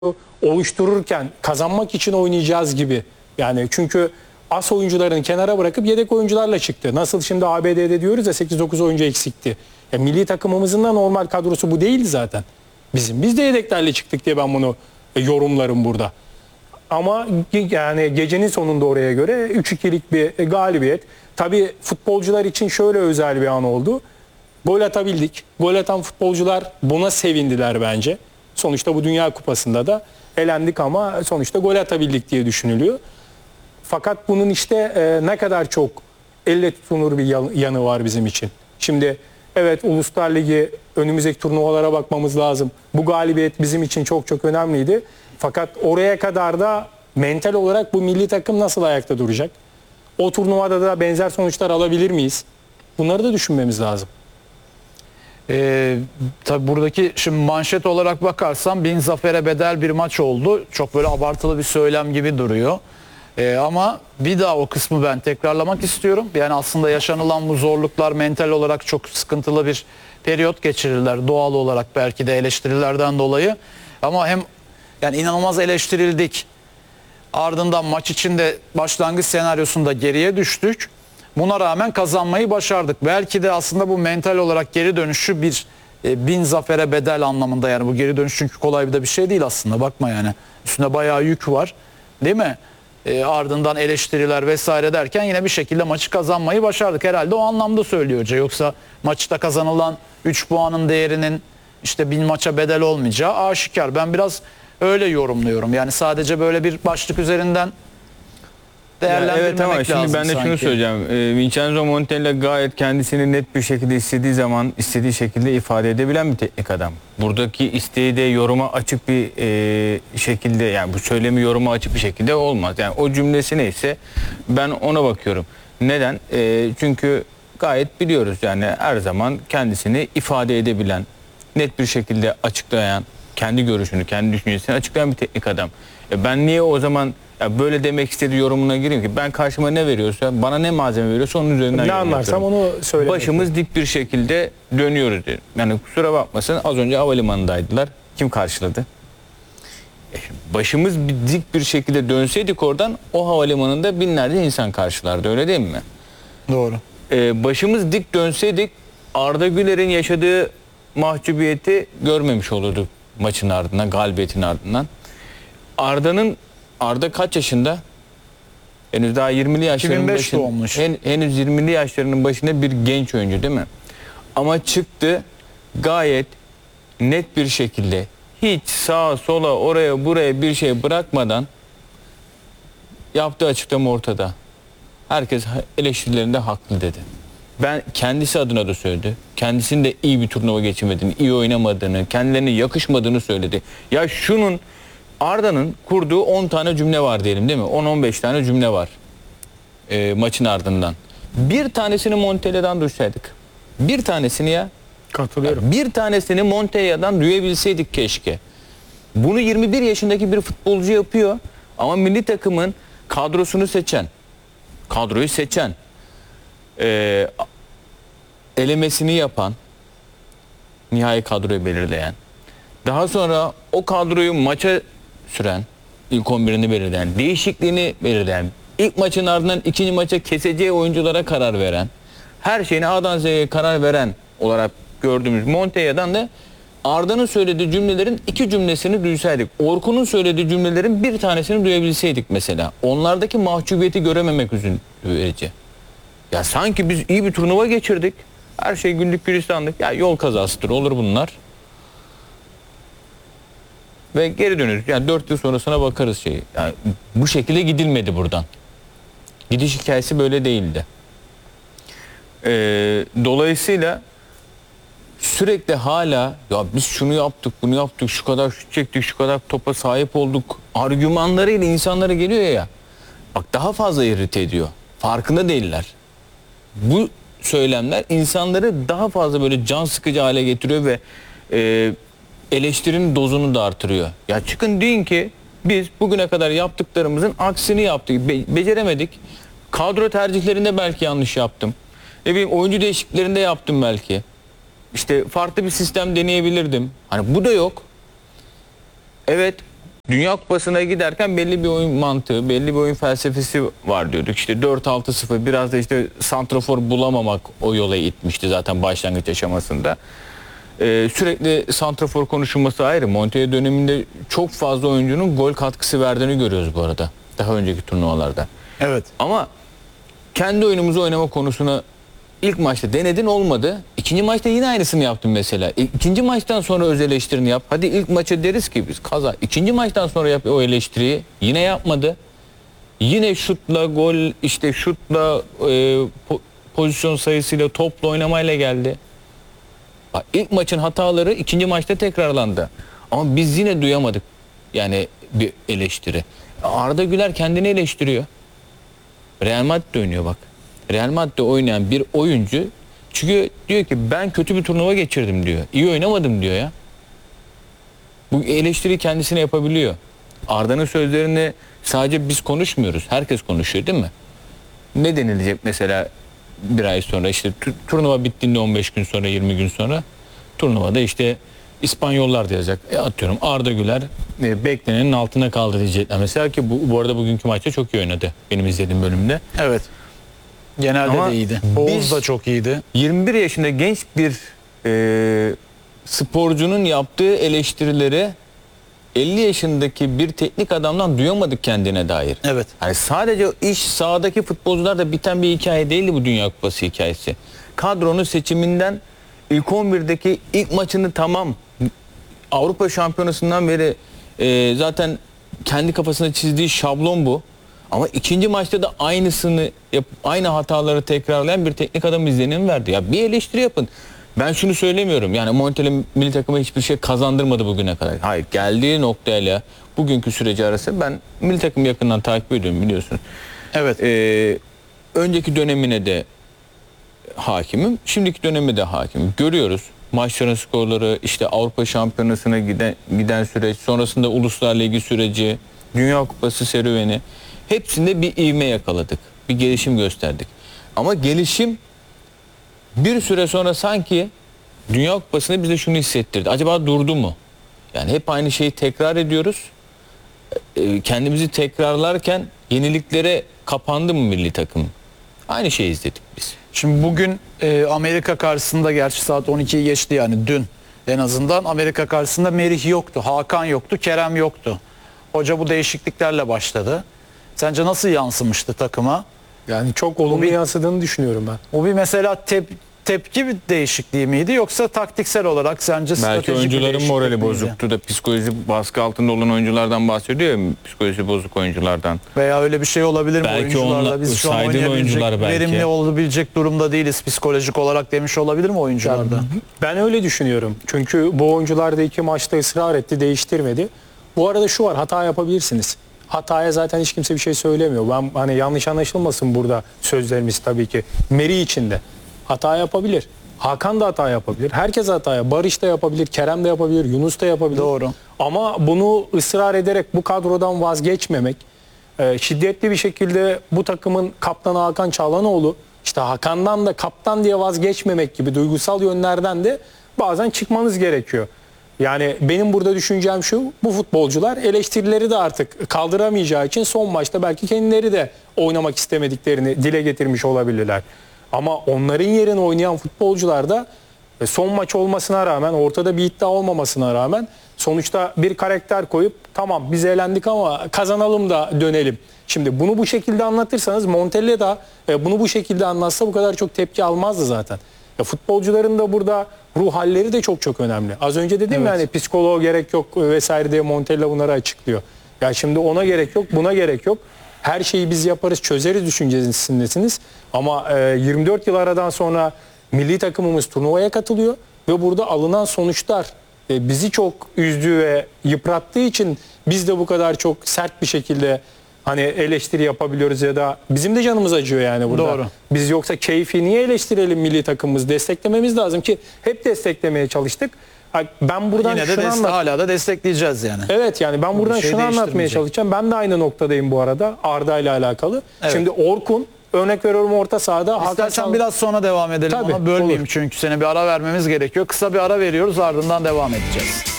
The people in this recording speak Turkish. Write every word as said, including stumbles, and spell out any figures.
oluştururken kazanmak için oynayacağız gibi. Yani çünkü as oyuncularını kenara bırakıp yedek oyuncularla çıktı. Nasıl şimdi A B D'de diyoruz ya sekiz dokuz oyuncu eksikti. Ya milli takımımızın da normal kadrosu bu değildi zaten. Bizim biz de yedeklerle çıktık diye ben bunu e, yorumlarım burada. Ama yani gecenin sonunda oraya göre üç ikilik bir e, galibiyet. Tabii futbolcular için şöyle özel bir an oldu. Gol atabildik. Gol atan futbolcular buna sevindiler bence. Sonuçta bu Dünya Kupası'nda da elendik ama sonuçta gol atabildik diye düşünülüyor. Fakat bunun işte e, ne kadar çok elle tutulur bir yanı var bizim için. Şimdi evet Uluslar Ligi önümüzdeki turnuvalara bakmamız lazım. Bu galibiyet bizim için çok çok önemliydi. Fakat oraya kadar da mental olarak bu milli takım nasıl ayakta duracak? O turnuvada da benzer sonuçlar alabilir miyiz? Bunları da düşünmemiz lazım. Ee, tabii buradaki şimdi manşet olarak bakarsam bin zafere bedel bir maç oldu. Çok böyle abartılı bir söylem gibi duruyor. Ee, ama bir daha o kısmı ben tekrarlamak istiyorum. Yani aslında yaşanılan bu zorluklar mental olarak çok sıkıntılı bir periyot geçirirler. Doğal olarak belki de eleştirilerden dolayı. Ama hem yani inanılmaz eleştirildik. Ardından maç içinde başlangıç senaryosunda geriye düştük. Buna rağmen kazanmayı başardık. Belki de aslında bu mental olarak geri dönüşü bir e, bin zafere bedel anlamında, yani bu geri dönüş çünkü kolay bir de bir şey değil aslında, bakma yani. Üstünde bayağı yük var değil mi? E, ardından eleştiriler vesaire derken yine bir şekilde maçı kazanmayı başardık. Herhalde o anlamda söylüyor hoca. Yoksa maçta kazanılan üç puanın değerinin işte bin maça bedel olmayacağı aşikar. Ben biraz öyle yorumluyorum. Yani sadece böyle bir başlık üzerinden değerlendirmemek evet ama şimdi lazım ben de sanki. şunu söyleyeceğim. Ee, Vincenzo Montella gayet kendisini net bir şekilde istediği zaman istediği şekilde ifade edebilen bir teknik adam. Buradaki isteği de yoruma açık bir e, şekilde, yani bu söylemi yoruma açık bir şekilde olmaz. Yani o cümlesi neyse ben ona bakıyorum. Neden? E, çünkü gayet biliyoruz yani her zaman kendisini ifade edebilen, net bir şekilde açıklayan, kendi görüşünü, kendi düşüncesini açıklayan bir teknik adam. E ben niye o zaman ya böyle demek istediği yorumuna gireyim ki? Ben karşıma ne veriyorsa, bana ne malzeme veriyorsa onun üzerinden ne anlarsam onu söylemek. Başımız dik bir şekilde dönüyoruz derim. Yani kusura bakmasın, az önce havalimanındaydılar. Kim karşıladı? E başımız bir dik bir şekilde dönseydik oradan, o havalimanında binlerce insan karşılardı, öyle değil mi? Doğru. E başımız dik dönseydik Arda Güler'in yaşadığı mahcubiyeti görmemiş olurduk maçın ardından, galibiyetin ardından. Arda'nın Arda kaç yaşında? Henüz daha yirmili yaşlarının iki bin beş başında. doğmuş. Hen, henüz yirmili yaşlarının başında bir genç oyuncu değil mi? Ama çıktı gayet net bir şekilde, hiç sağa sola oraya buraya bir şey bırakmadan yaptığı açıklama ortada. Herkes eleştirilerinde haklı dedi. Ben kendisi adına da söyledi. Kendisinin de iyi bir turnuva geçirmediğini, iyi oynamadığını, kendilerine yakışmadığını söyledi. Ya şunun, Arda'nın kurduğu on tane cümle var diyelim değil mi? on on beş tane cümle var e, maçın ardından. Bir tanesini Montella'dan duysaydık. Bir tanesini ya. Katılıyorum. Yani bir tanesini Montella'dan duyabilseydik keşke. Bunu yirmi bir yaşındaki bir futbolcu yapıyor. Ama milli takımın kadrosunu seçen, kadroyu seçen, e, elemesini yapan, nihai kadroyu belirleyen, daha sonra o kadroyu maça süren, ilk on birini belirleyen, değişikliğini belirleyen, ilk maçın ardından ikinci maça keseceği oyunculara karar veren, her şeyine A'dan Z'ye karar veren olarak gördüğümüz Montella'dan da Arda'nın söylediği cümlelerin iki cümlesini duysaydık, Orkun'un söylediği cümlelerin bir tanesini duyabilseydik mesela, onlardaki mahcubiyeti görememek üzüntü verici. Ya sanki biz iyi bir turnuva geçirdik, her şey güllük gülistanlık, ya yol kazasıdır, olur bunlar. Ve geri dönüyoruz. Yani dört yıl sonrasına bakarız şeyi. Yani bu şekilde gidilmedi buradan. Gidiş hikayesi böyle değildi. Ee, dolayısıyla sürekli hala ya biz şunu yaptık, bunu yaptık, şu kadar şut çektik, şu kadar topa sahip olduk argümanlarıyla insanlara geliyor ya. Bak daha fazla irite ediyor. Farkında değiller. Bu söylemler insanları daha fazla böyle can sıkıcı hale getiriyor ve e, eleştirinin dozunu da artırıyor. Ya çıkın deyin ki biz bugüne kadar yaptıklarımızın aksini yaptık. Be beceremedik. Kadro tercihlerinde belki yanlış yaptım. Ne bileyim, oyuncu değişikliklerinde yaptım belki. İşte farklı bir sistem deneyebilirdim. Hani bu da yok. Evet, Dünya Kupası'na giderken belli bir oyun mantığı, belli bir oyun felsefesi var diyorduk. İşte dört altı sıfır, biraz da işte santrafor bulamamak o yola itmişti zaten başlangıç aşamasında. Ee, sürekli santrafor konuşulması ayrı. Montella döneminde çok fazla oyuncunun gol katkısı verdiğini görüyoruz bu arada. Daha önceki turnuvalarda. Evet. Ama kendi oyunumuzu oynama konusuna ilk maçta denedin, olmadı. İkinci maçta yine aynısını yaptın mesela. İ- İkinci maçtan sonra öz eleştirini yap. Hadi ilk maça deriz ki biz kaza. İkinci maçtan sonra yap o eleştiriyi. Yine yapmadı. Yine şutla gol, işte şutla e, po- pozisyon sayısıyla, topla oynamayla geldi. Bak, ilk maçın hataları ikinci maçta tekrarlandı. Ama biz yine duyamadık yani bir eleştiri. Arda Güler kendini eleştiriyor. Real Madrid oynuyor bak. Real Madrid'de oynayan bir oyuncu çünkü diyor ki ben kötü bir turnuva geçirdim diyor. İyi oynamadım diyor ya. Bu eleştiri kendisine yapabiliyor. Arda'nın sözlerini sadece biz konuşmuyoruz. Herkes konuşuyor değil mi? Ne denilecek mesela bir ay sonra, işte tu- turnuva bittiğinde on beş gün sonra, yirmi gün sonra turnuvada işte İspanyollar diyecek. E atıyorum Arda Güler e, beklenenin altına kaldı diyecekler. Mesela ki bu, bu arada bugünkü maçta çok iyi oynadı benim izlediğim bölümde. Evet. Genelde Ama de iyiydi. biz- Oğuz da çok iyiydi. yirmi bir yaşında genç bir e, sporcunun yaptığı eleştirileri elli yaşındaki bir teknik adamdan duyamadık kendine dair. Evet. Yani sadece iş sahadaki futbolcularda biten bir hikaye değildi bu Dünya Kupası hikayesi. Kadronun seçiminden ilk on birdeki ilk maçını tamam Avrupa Şampiyonası'ndan beri e, zaten kendi kafasında çizdiği şablon bu. Ama ikinci maçta da aynısını yap, aynı hataları tekrarlayan bir teknik adam izlenim verdi. Ya bir eleştiri yapın. Ben şunu söylemiyorum. Yani Montella milli takıma hiçbir şey kazandırmadı bugüne kadar. Hayır, geldiği noktayla bugünkü süreci arası ben milli takımı yakından takip ediyorum biliyorsun. Evet. Ee, önceki dönemine de hakimim. Şimdiki dönemi de hakimim. Görüyoruz. Maçların skorları, işte Avrupa Şampiyonası'na giden, giden süreç, sonrasında Uluslar Ligi süreci, Dünya Kupası serüveni. Hepsinde bir ivme yakaladık. Bir gelişim gösterdik. Ama gelişim bir süre sonra sanki Dünya Kupası'nda bize şunu hissettirdi. Acaba durdu mu? Yani hep aynı şeyi tekrar ediyoruz. Ee, kendimizi tekrarlarken yeniliklere kapandı mı milli takım? Aynı şeyi izledik biz. Şimdi bugün e, Amerika karşısında, gerçi saat on ikiyi geçti yani dün en azından, Amerika karşısında Merih yoktu, Hakan yoktu, Kerem yoktu. Hoca bu değişikliklerle başladı. Sence nasıl yansımıştı takıma? Yani çok olumlu bir- yansıdığını düşünüyorum ben. Bu bir mesela tep- tepki bir değişikliği miydi, yoksa taktiksel olarak sence Belki stratejik bir oyuncuların değişiklik morali miydi? bozuktu da psikoloji baskı altında olan oyunculardan bahsediyor ya, psikolojisi bozuk oyunculardan. Veya öyle bir şey olabilir mi Belki oyuncularda? onlar- Biz şu an saydığın oynayabilecek, oyuncular belki. verimli olabilecek durumda değiliz psikolojik olarak demiş olabilir mi oyuncularda? Ben öyle düşünüyorum. Çünkü bu oyuncular da iki maçta ısrar etti, değiştirmedi. Bu arada şu var, hata yapabilirsiniz. Hataya zaten hiç kimse bir şey söylemiyor. Ben hani yanlış anlaşılmasın burada sözlerimiz tabii ki. Meri için de hata yapabilir. Hakan da hata yapabilir. Herkes hata yapabilir. Barış da yapabilir, Kerem de yapabilir, Yunus da yapabilir. Doğru. Ama bunu ısrar ederek bu kadrodan vazgeçmemek, e, şiddetli bir şekilde bu takımın kaptanı Hakan Çalhanoğlu, işte Hakan'dan da kaptan diye vazgeçmemek gibi duygusal yönlerden de bazen çıkmanız gerekiyor. Yani benim burada düşüncem şu, bu futbolcular eleştirileri de artık kaldıramayacağı için son maçta belki kendileri de oynamak istemediklerini dile getirmiş olabilirler. Ama onların yerine oynayan futbolcular da e, son maç olmasına rağmen, ortada bir iddia olmamasına rağmen sonuçta bir karakter koyup tamam biz eğlendik ama kazanalım da dönelim. Şimdi bunu bu şekilde anlatırsanız, Montella da e, bunu bu şekilde anlatsa bu kadar çok tepki almazdı zaten. Ya futbolcuların da burada ruh halleri de çok çok önemli. Az önce dedim ya hani psikoloğa gerek yok vesaire diye Montella bunları açıklıyor. Ya şimdi ona gerek yok, buna gerek yok. Her şeyi biz yaparız, çözeriz düşüncesindesiniz. Ama e, yirmi dört yıl aradan sonra milli takımımız turnuvaya katılıyor ve burada alınan sonuçlar e, bizi çok üzdüğü ve yıprattığı için biz de bu kadar çok sert bir şekilde hani eleştiri yapabiliyoruz ya da bizim de canımız acıyor yani burada. Doğru. Biz yoksa keyfi niye eleştirelim milli takımımız? Desteklememiz lazım ki hep desteklemeye çalıştık. Ha, Ben buradan Yine de şunu deste- anlat. hala da destekleyeceğiz yani. Evet yani ben buradan Bir şey şunu anlatmaya değiştirmeyecek. çalışacağım. Ben de aynı noktadayım bu arada Arda ile alakalı. Evet. Şimdi Orkun, örnek veriyorum orta sahada. Hakan İstersen Çalhanoğlu- biraz sonra devam edelim. Tabii, Ona bölmeyeyim olur. çünkü seni bir ara vermemiz gerekiyor. Kısa bir ara veriyoruz, ardından devam edeceğiz.